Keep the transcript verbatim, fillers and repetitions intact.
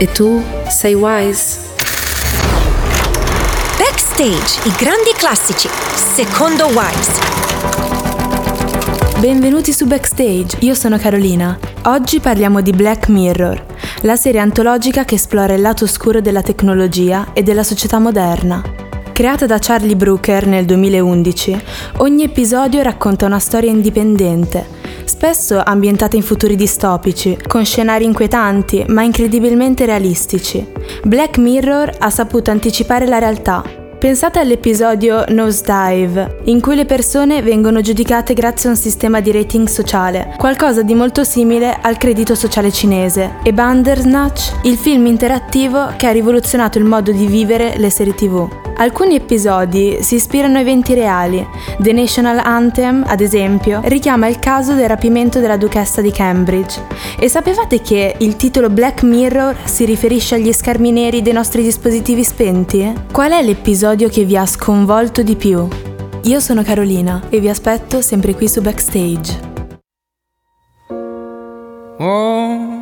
E tu sei Wise? Backstage, i grandi classici, secondo Wise. Benvenuti su Backstage, io sono Carolina. Oggi parliamo di Black Mirror, la serie antologica che esplora il lato oscuro della tecnologia e della società moderna. Creata da Charlie Brooker nel duemilaundici, ogni episodio racconta una storia indipendente, spesso ambientata in futuri distopici, con scenari inquietanti ma incredibilmente realistici. Black Mirror ha saputo anticipare la realtà. Pensate all'episodio Nosedive, in cui le persone vengono giudicate grazie a un sistema di rating sociale, qualcosa di molto simile al credito sociale cinese, e Bandersnatch, il film interattivo che ha rivoluzionato il modo di vivere le serie tivù. Alcuni episodi si ispirano a eventi reali. The National Anthem, ad esempio, richiama il caso del rapimento della duchessa di Cambridge. E sapevate che il titolo Black Mirror si riferisce agli schermi neri dei nostri dispositivi spenti? Qual è l'episodio che vi ha sconvolto di più? Io sono Carolina e vi aspetto sempre qui su Backstage. Oh.